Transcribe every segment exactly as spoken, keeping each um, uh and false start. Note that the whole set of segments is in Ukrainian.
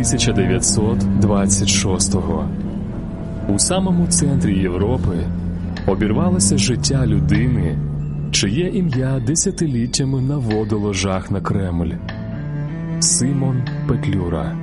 тисяча дев'ятсот двадцять шостого. У самому центрі Європи обірвалося життя людини, чиє ім'я десятиліттями наводило жах на Кремль. Симон Петлюра.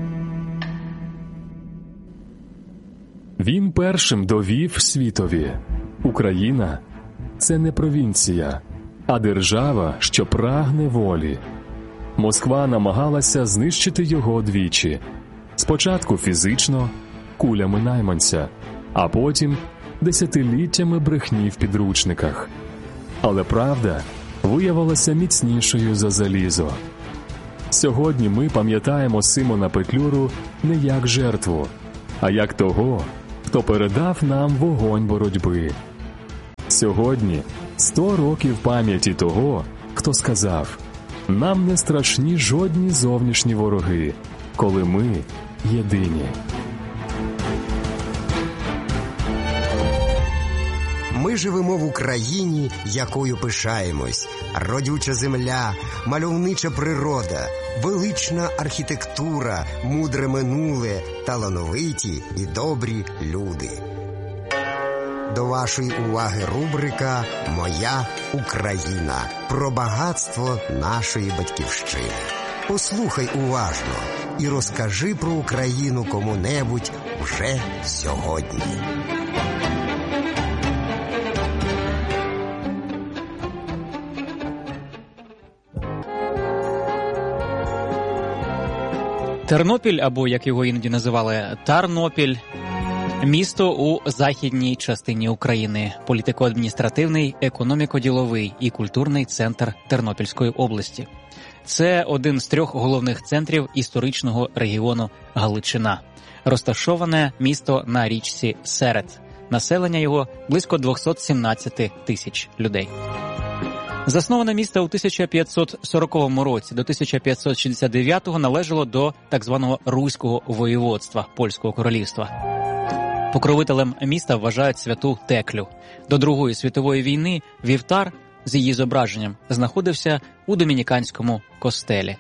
Він першим довів світові: Україна – це не провінція, а держава, що прагне волі. Москва намагалася знищити його двічі. Спочатку фізично, кулями найманця, а потім десятиліттями брехні в підручниках. Але правда виявилася міцнішою за залізо. Сьогодні ми пам'ятаємо Симона Петлюру не як жертву, а як того, хто передав нам вогонь боротьби. Сьогодні сто років пам'яті того, хто сказав: «Нам не страшні жодні зовнішні вороги, коли ми єдині». Ми живемо в Україні, якою пишаємось. Родюча земля, мальовнича природа, велична архітектура, мудре минуле, талановиті і добрі люди. До вашої уваги рубрика «Моя Україна» про багатство нашої батьківщини. Послухай уважно і розкажи про Україну кому-небудь вже сьогодні. Тернопіль, або, як його іноді називали, Тарнопіль – місто у західній частині України, політико-адміністративний, економіко-діловий і культурний центр Тернопільської області. Це один з трьох головних центрів історичного регіону Галичина. Розташоване місто на річці Серед. Населення його близько двісті сімнадцять тисяч людей. Засноване місто у тисяча п'ятсот сороковому році, до тисяча п'ятсот шістдесят дев'ятого належало до так званого Руського воєводства Польського королівства. Покровителем міста вважають святу Теклю. До Другої світової війни вівтар з її зображенням знаходився у домініканському костелі.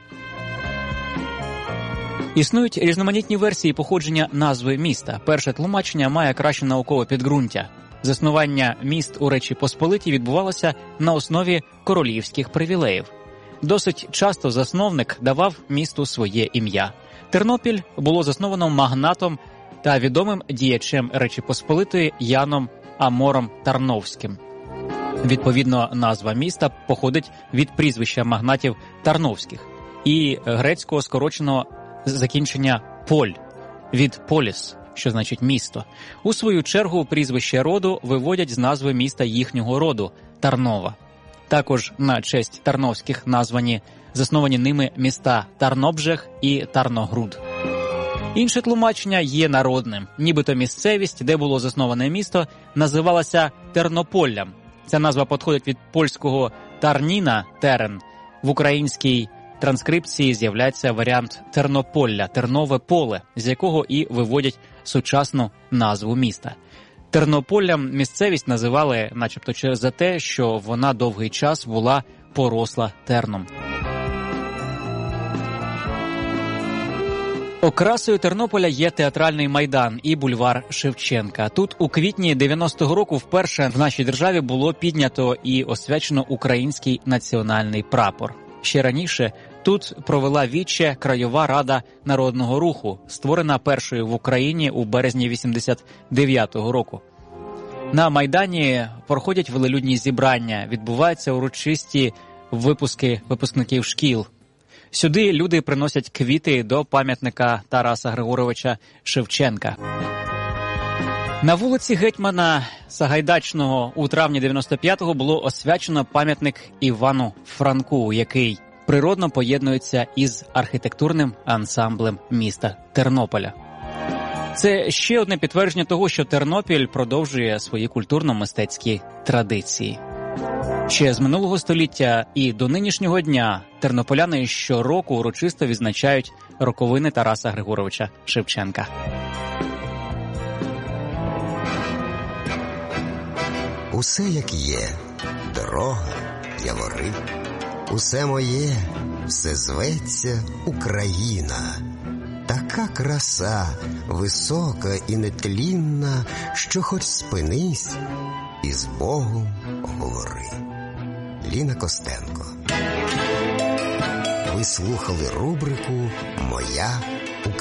Існують різноманітні версії походження назви міста. Перше тлумачення має краще наукове підґрунтя. Заснування міст у Речі Посполитій відбувалося на основі королівських привілеїв. Досить часто засновник давав місту своє ім'я. Тернопіль було засновано магнатом та відомим діячем Речі Посполитої Яном Амором Тарновським. Відповідно, назва міста походить від прізвища магнатів Тарновських і грецького скороченого закінчення «поль» від «поліс», що значить «місто». У свою чергу прізвище роду виводять з назви міста їхнього роду – Тарнова. Також на честь Тарновських названі засновані ними міста Тарнобжег і Тарногруд. Інше тлумачення є народним. Нібито місцевість, де було засноване місто, називалася Тернополлям. Ця назва походить від польського «тарніна» – терен. В українській транскрипції з'являється варіант Тернополля – тернове поле, з якого і виводять сучасну назву міста. Тернополлям місцевість називали начебто через те, що вона довгий час була поросла терном. Окрасою Тернополя є театральний майдан і бульвар Шевченка. Тут у квітні дев'яностого року вперше в нашій державі було піднято і освячено український національний прапор. Ще раніше тут провела віче Краєва рада народного руху, створена першою в Україні у березні вісімдесят дев'ятого року. На Майдані проходять велелюдні зібрання, відбуваються урочисті випуски випускників шкіл. Сюди люди приносять квіти до пам'ятника Тараса Григоровича Шевченка. На вулиці Гетьмана Сагайдачного у травні дев'яносто п'ятого було освячено пам'ятник Івану Франку, який природно поєднується із архітектурним ансамблем міста Тернополя. Це ще одне підтвердження того, що Тернопіль продовжує свої культурно-мистецькі традиції. Ще з минулого століття і до нинішнього дня тернополяни щороку урочисто відзначають роковини Тараса Григоровича Шевченка. Усе як є, дорога, явори, усе моє, все зветься Україна. Так така краса, висока і нетлінна, що хоч спинись і з Богом говори. Ліна Костенко. Ви слухали рубрику «Моя